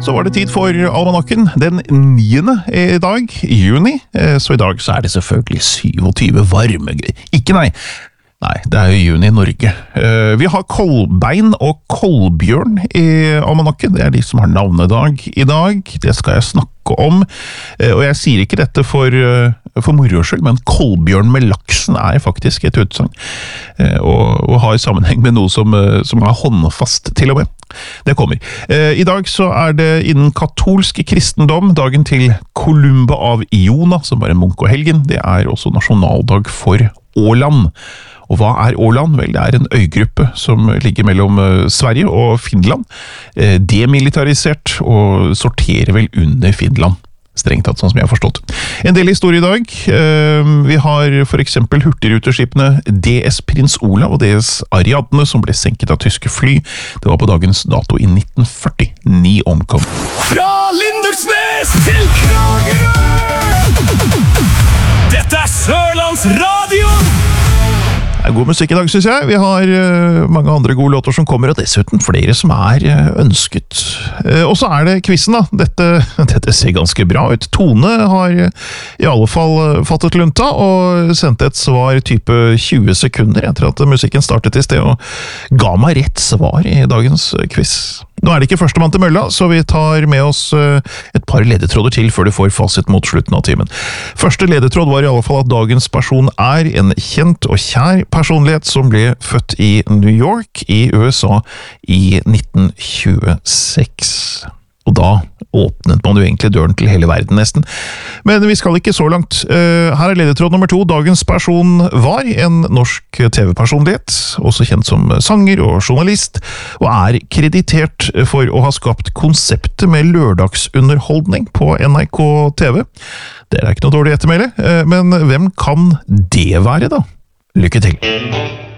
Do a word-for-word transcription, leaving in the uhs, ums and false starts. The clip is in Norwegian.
Så var det tid for almanakken den niende i dag, i juni. Så i dag så er det selvfølgelig syvogtyve varme. Ikke nei. Nei, det er jo juni i Norge. Vi har Kolbein og Kolbjørn i almanakken. Det er de som har navnedag i dag. Det skal jeg snakke om. Og jeg sier ikke dette for, for moro skyld, men Kolbjørn med laksen er faktisk et utsagn. Og, og har sammenheng med noe som, som er håndfast til og med. Det kommer. I dag så er det innen katolsk kristendom dagen til Columba av Iona, som var en munk og helgen. Det er også nasjonaldag for Åland. Og hva er Åland? Vel, det er en øygruppe som ligger mellom Sverige og Finland. Demilitarisert og sorterer vel under Finland. Strengt tatt, sånn som jeg har forstått. En del historie i dag. Vi har for eksempel hurtigruteskipene D S Prins Olav og D S Ariadne, som ble senket av tyske fly. Det var på dagens dato i nitten førti. Ni omkom. Fra Lindesnes til Kragerø! Dette er Sørlands Radio! Det er god musikk i dag, synes jeg. Vi har uh, mange andre gode låter som kommer, og dessuten flere som er uh, ønsket. Uh, og så er det quizen da. Dette, dette ser ganske bra ut. Tone har uh, i alle fall uh, fattet lunta, og sendte et svar type tjue sekunder etter at musikken startet i sted, og ga meg rett svar i dagens uh, quiz. Nå er det ikke førstemann til mølla, så vi tar med oss uh, et par ledetråder til før du får fasit mot slutten av timen. Første ledetråd var i alle fall at dagens person er en kjent og kjær personlighet som ble født i New York i U S A i nitten tjueseks. Og da åpnet man jo egentlig døren til hele verden nesten. Men vi skal ikke så langt. Her er ledetråd nummer to. Dagens person var en norsk T V-personlighet, også kjent som sanger og journalist, og er kreditert for å ha skapt konseptet med lørdagsunderholdning på N R K T V. Det er ikke noe dårlig ettermæle, men hvem kan det være da? Lykke til!